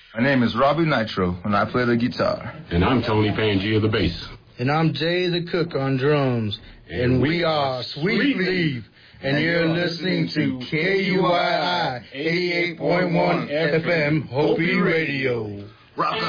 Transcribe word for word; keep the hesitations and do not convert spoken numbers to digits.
My name is Robbie Nitro, and I play the guitar. And I'm Tony Pangea, the bass. And I'm Jay the Cook on drums. And, and we, we are Sweet Leaf. And, and you're listening to K U I I eighty-eight point one F M Hopi Radio. Rock on.